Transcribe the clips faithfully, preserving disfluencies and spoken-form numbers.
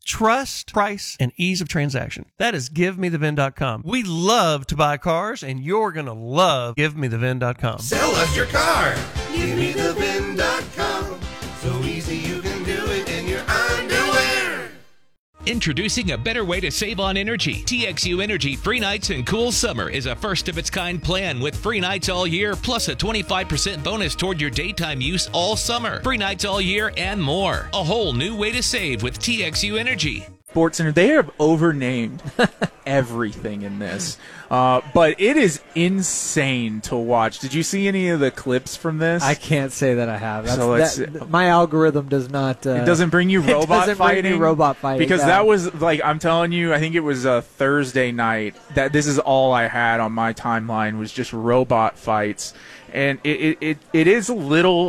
Trust, price, and ease of transaction. That is give me the vin dot com. We love to buy cars, and you're going to love give me the vin dot com. Sell us your car. give me the vin dot com. So easy you can do it in your underwear. Introducing a better way to save on energy. T X U Energy Free Nights and Cool Summer is a first-of-its-kind plan with free nights all year, plus a twenty-five percent bonus toward your daytime use all summer. Free nights all year and more. A whole new way to save with T X U Energy. Sports Center, they have overnamed everything in this, uh, but it is insane to watch. Did you see any of the clips from this? I can't say that I have. That's, So let's- that, my algorithm does not. Uh, It doesn't bring you it robot doesn't bring fighting. me robot fighting because yeah. that was like I'm telling you. I think it was a Thursday night. That this is all I had on my timeline was just robot fights, and it it it, it is a little.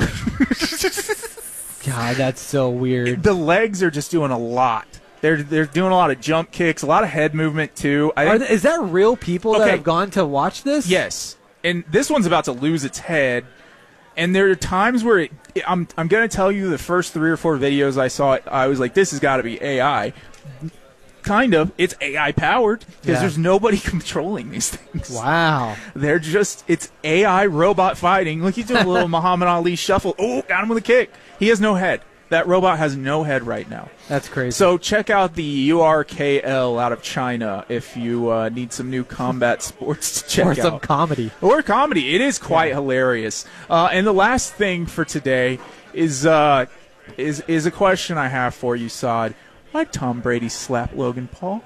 God, that's so weird. The legs are just doing a lot. They're they're doing a lot of jump kicks, a lot of head movement too. I Are think, th- is that real people that Okay. have gone to watch this? Yes, and this one's about to lose its head. And there are times where it, I'm I'm going to tell you the first three or four videos I saw, I was like, this has got to be A I. Kind of. It's A I powered because Yeah. there's nobody controlling these things. Wow. They're just, it's A I robot fighting. Look, he's doing a little Muhammad Ali shuffle. Oh, got him with a kick. He has no head. That robot has no head right now. That's crazy. So check out the U R K L out of China if you uh, need some new combat sports to check or out. some comedy. Or comedy. It is quite yeah. hilarious. Uh, and the last thing for today is uh, is is a question I have for you, Saad. Why'd Tom Brady slap Logan Paul?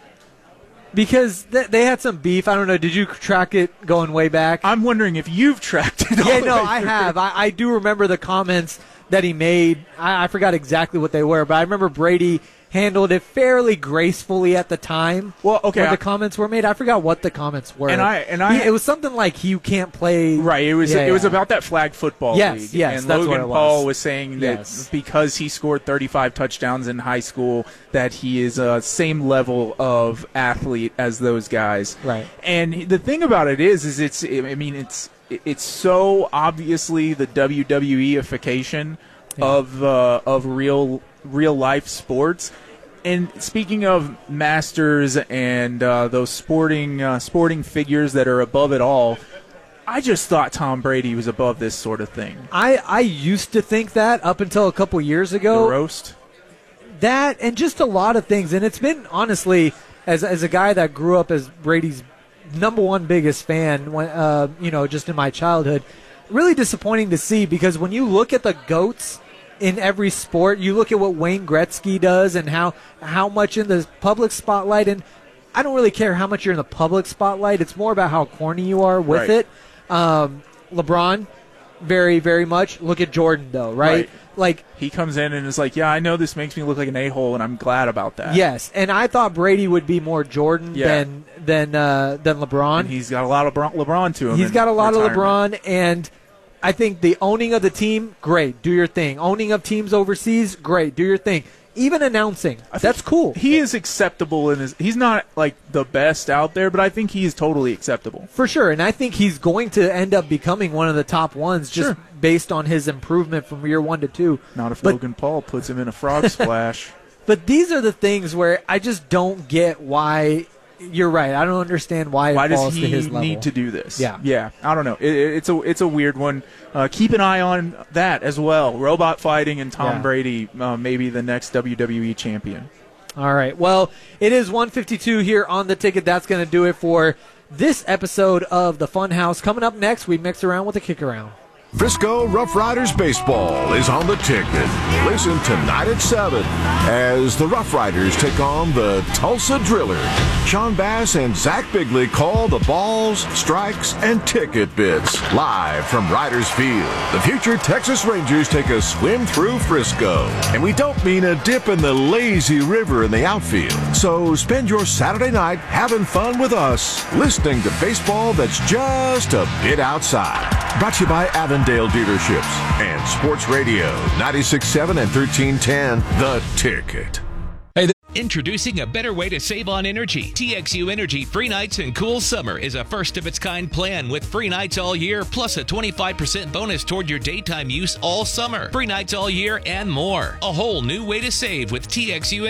Because th- they had some beef. I don't know. Did you track it going way back? I'm wondering if you've tracked it. Yeah, all the no, way I through. have. I, I do remember the comments that he made. I, I forgot exactly what they were, but I remember Brady handled it fairly gracefully at the time. Well, okay, where I- the comments were made. I forgot what the comments were. And I- and I- He- it was something like you can't play. Right, it was Yeah, it was yeah. about that flag football Yes, league. yes, and that's Logan what it was. Paul was saying that Yes. because he scored thirty-five touchdowns in high school, that he is a same level of athlete as those guys. Right. And the thing about it is, is it's I mean it's it's so obviously the W W E-ification Yeah. of uh, of real real life sports. And speaking of masters and uh, those sporting uh, sporting figures that are above it all, I just thought Tom Brady was above this sort of thing. I, I used to think that up until a couple years ago. The roast. That and just a lot of things. And it's been, honestly, as as a guy that grew up as Brady's number one biggest fan, when, uh, you know, just in my childhood, really disappointing to see because when you look at the GOATs in every sport, you look at what Wayne Gretzky does and how, how much in the public spotlight, and I don't really care how much you're in the public spotlight. It's more about how corny you are with Right. it. Um, LeBron, very, very much. Look at Jordan, though, right? Right. Like, He comes in and is like, yeah, I know this makes me look like an a-hole, and I'm glad about that. yes, and I thought Brady would be more Jordan Yeah. than than uh, than LeBron. And he's got a lot of Bron- LeBron to him. He's in got a lot retirement. of LeBron, and I think the owning of the team, great, do your thing. Owning of teams overseas, great, do your thing. Even announcing, I think that's cool. He is acceptable in his. He's not like the best out there, but I think he is totally acceptable. For sure, and I think he's going to end up becoming one of the top ones just Sure. based on his improvement from year one to two. Not if But- Logan Paul puts him in a frog splash. But these are the things where I just don't get why. You're right. I don't understand why it Why falls does to he his level. need to do this? Yeah. yeah. I don't know. It, it- it's a it's a weird one. Uh, keep an eye on that as well. Robot fighting and Tom Yeah. Brady, uh, maybe the next W W E champion. All right. Well, it is one fifty-two here on the ticket. That's going to do it for this episode of the Funhouse. Coming up next, we mix around with the kick around. Frisco Rough Riders baseball is on the ticket. Listen tonight at seven as the Rough Riders take on the Tulsa Drillers. Sean Bass and Zach Bigley call the balls, strikes, and ticket bits. Live from Riders Field, the future Texas Rangers take a swim through Frisco. And we don't mean a dip in the lazy river in the outfield. So spend your Saturday night having fun with us, listening to baseball that's just a bit outside. Brought to you by Avondale Dealerships and Sports Radio ninety-six point seven and thirteen ten, The Ticket. Introducing a better way to save on energy. T X U Energy Free Nights and Cool Summer is a first-of-its-kind plan with free nights all year, plus a twenty-five percent bonus toward your daytime use all summer. Free nights all year and more. A whole new way to save with T X U